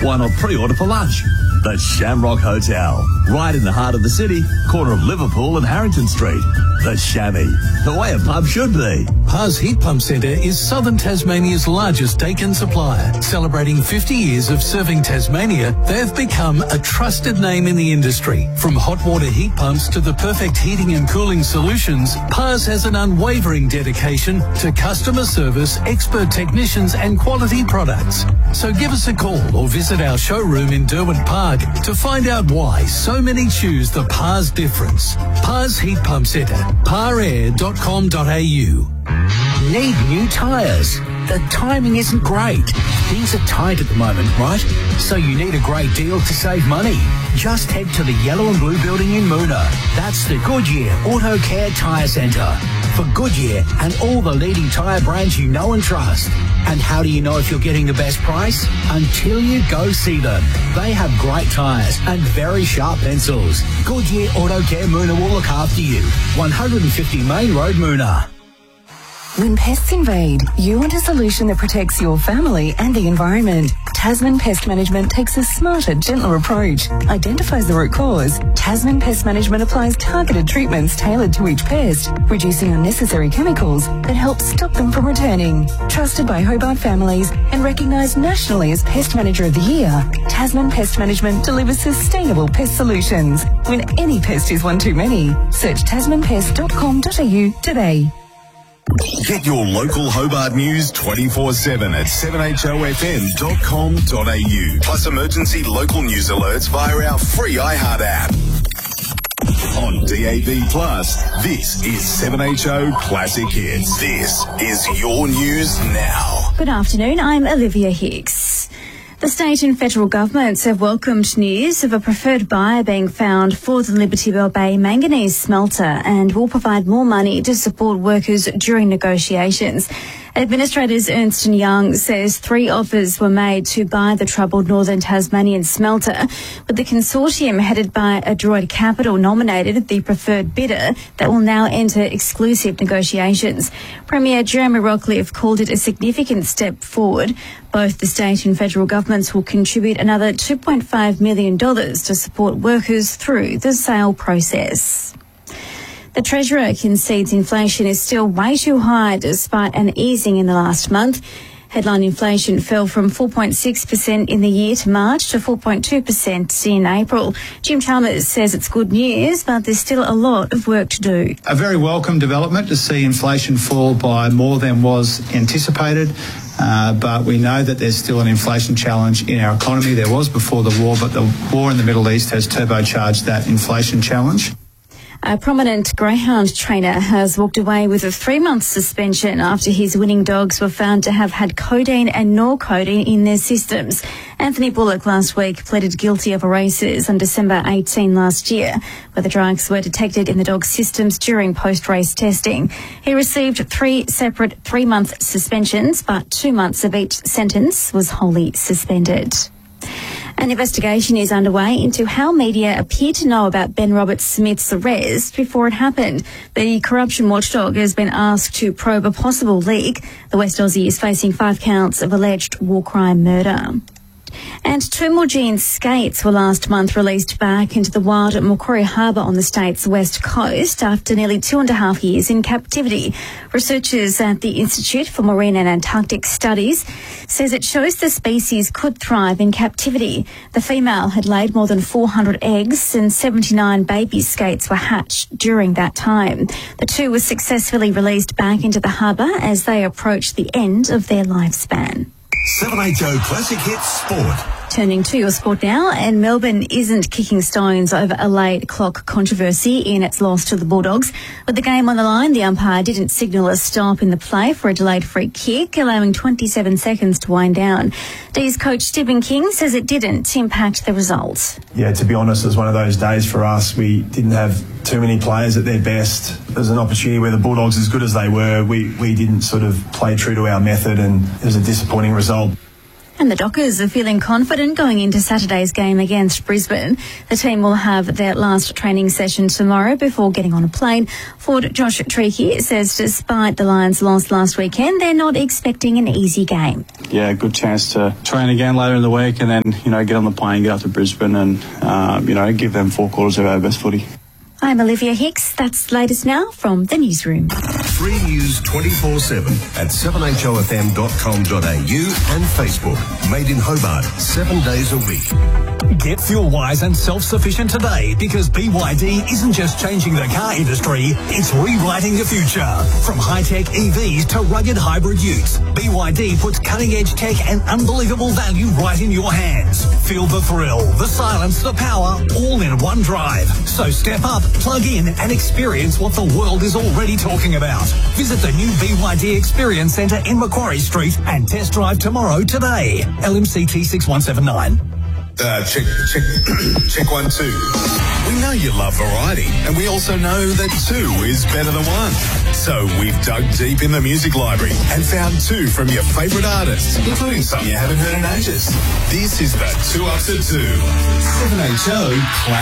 Why not pre-order for lunch? The Shamrock Hotel, right in the heart of the city, corner of Liverpool and Harrington Street. The Shammy, the way a pub should be. Pars Heat Pump Centre is southern Tasmania's largest Dakin supplier. Celebrating 50 years of serving Tasmania, they've become a trusted name in the industry. From hot water heat pumps to the perfect heating and cooling solutions, Pars has an unwavering dedication to customer service, expert technicians and quality products. So give us a call or visit our showroom in Derwent Park to find out why so many choose the Pars difference. Pars Heat Pump Centre, parair.com.au. Need new tyres? The timing isn't great. Things are tight at the moment, right? So you need a great deal to save money. Just head to the Yellow and Blue building in Moona. That's the Goodyear Auto Care Tyre Centre. For Goodyear and all the leading tyre brands you know and trust. And how do you know if you're getting the best price? Until you go see them. They have great tyres and very sharp pencils. Goodyear Auto Care Moona will look after you. 150 Main Road, Moona. When pests invade, you want a solution that protects your family and the environment. Tasman Pest Management takes a smarter, gentler approach, identifies the root cause. Tasman Pest Management applies targeted treatments tailored to each pest, reducing unnecessary chemicals that help stop them from returning. Trusted by Hobart families and recognised nationally as Pest Manager of the Year, Tasman Pest Management delivers sustainable pest solutions. When any pest is one too many, search tasmanpest.com.au today. Get your local Hobart news 24/7 at 7hofm.com.au. Plus emergency local news alerts via our free iHeart app. On DAB+, this is 7HO Classic Hits. This is your news now. Good afternoon, I'm Olivia Hicks. The state and federal governments have welcomed news of a preferred buyer being found for the Liberty Bell Bay manganese smelter and will provide more money to support workers during negotiations. Administrators Ernst & Young says 3 offers were made to buy the troubled Northern Tasmanian smelter, with the consortium headed by Adroit Capital nominated the preferred bidder that will now enter exclusive negotiations. Premier Jeremy Rockliff called it a significant step forward. Both the state and federal governments will contribute another $2.5 million to support workers through the sale process. The Treasurer concedes inflation is still way too high despite an easing in the last month. Headline inflation fell from 4.6% in the year to March to 4.2% in April. Jim Chalmers says it's good news, but there's still a lot of work to do. A very welcome development to see inflation fall by more than was anticipated. But we know that there's still an inflation challenge in our economy. There was before the war, but the war in the Middle East has turbocharged that inflation challenge. A prominent greyhound trainer has walked away with a 3-month suspension after his winning dogs were found to have had codeine and norcodeine in their systems. Anthony Bullock last week pleaded guilty of races on December 18 last year, where the drugs were detected in the dog's systems during post-race testing. He received 3 separate 3-month suspensions, but 2 months of each sentence was wholly suspended. An investigation is underway into how media appear to know about Ben Roberts-Smith's arrest before it happened. The corruption watchdog has been asked to probe a possible leak. The West Aussie is facing 5 counts of alleged war crime murder. And 2 Mugine skates were last month released back into the wild at Macquarie Harbour on the state's west coast after nearly 2.5 years in captivity. Researchers at the Institute for Marine and Antarctic Studies says it shows the species could thrive in captivity. The female had laid more than 400 eggs and 79 baby skates were hatched during that time. The 2 were successfully released back into the harbour as they approached the end of their lifespan. 7HO Classic Hits Sport. Turning to your sport now, and Melbourne isn't kicking stones over a late clock controversy in its loss to the Bulldogs. With the game on the line, the umpire didn't signal a stop in the play for a delayed free kick, allowing 27 seconds to wind down. D's coach Stephen King says it didn't impact the result. Yeah, to be honest, it was one of those days for us. We didn't have too many players at their best. There's an opportunity where the Bulldogs, as good as they were, we didn't sort of play true to our method, and it was a disappointing result. And the Dockers are feeling confident going into Saturday's game against Brisbane. The team will have their last training session tomorrow before getting on a plane. Forward Josh Treacy says despite the Lions' loss last weekend, they're not expecting an easy game. Yeah, good chance to train again later in the week and then, get on the plane, get up to Brisbane and, give them 4 quarters of our best footy. I'm Olivia Hicks. That's the latest now from the newsroom. Free news 24/7 at 7hofm.com.au and Facebook. Made in Hobart, 7 days a week. Get fuel-wise and self-sufficient today because BYD isn't just changing the car industry, it's rewriting the future. From high-tech EVs to rugged hybrid utes, BYD puts cutting-edge tech and unbelievable value right in your hands. Feel the thrill, the silence, the power, all in one drive. So step up, plug in and experience what the world is already talking about. Visit the new BYD Experience Centre in Macquarie Street and test drive tomorrow today. LMCT 6179. Check 1, 2. We know you love variety, and we also know that 2 is better than 1. So we've dug deep in the music library and found 2 from your favourite artists, including some you haven't heard in ages. This is the 2 Up to 2. 7HO Classic.